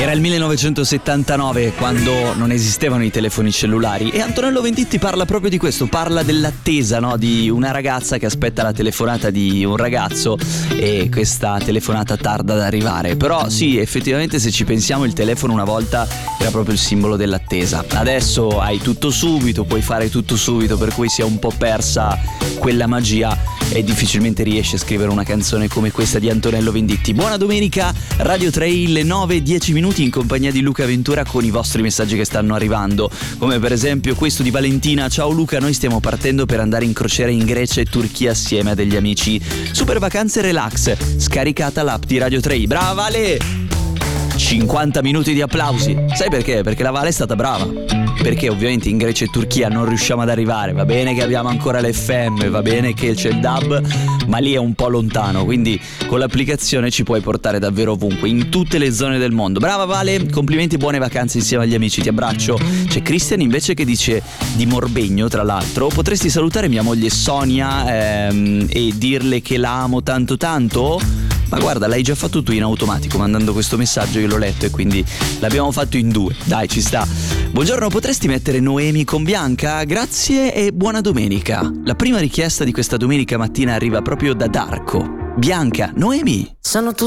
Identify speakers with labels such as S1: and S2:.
S1: Era il 1979, quando non esistevano i telefoni cellulari, e Antonello Venditti parla proprio di questo, parla dell'attesa, no? Di una ragazza che aspetta la telefonata di un ragazzo e questa telefonata tarda ad arrivare. Però sì, effettivamente se ci pensiamo, il telefono una volta era proprio il simbolo dell'attesa. Adesso hai tutto subito, puoi fare tutto subito, per cui si è un po' persa quella magia e difficilmente riesce a scrivere una canzone come questa di Antonello Venditti. Buona domenica, Radio 3, le 9:10 in compagnia di Luca Ventura con i vostri messaggi che stanno arrivando, come per esempio questo di Valentina. Ciao Luca, noi stiamo partendo per andare in crociera in Grecia e Turchia assieme a degli amici. Super vacanze relax, scaricata l'app di Radio 3. Brava Vale! 50 minuti di applausi. Sai perché? Perché la Vale è stata brava. Perché ovviamente in Grecia e Turchia non riusciamo ad arrivare. Va bene che abbiamo ancora l'FM, va bene che c'è il DAB, ma lì è un po' lontano, quindi con l'applicazione ci puoi portare davvero ovunque, in tutte le zone del mondo. Brava Vale, complimenti, buone vacanze insieme agli amici, ti abbraccio. C'è Christian invece che dice di Morbegno, tra l'altro: potresti salutare mia moglie Sonia e dirle che la amo tanto tanto? Ma guarda, l'hai già fatto tu in automatico mandando questo messaggio, io l'ho letto e quindi l'abbiamo fatto in due. Dai, ci sta. Buongiorno, potresti mettere Noemi con Bianca? Grazie e buona domenica. La prima richiesta di questa domenica mattina arriva proprio da Darko. Bianca, Noemi.
S2: Sono tutti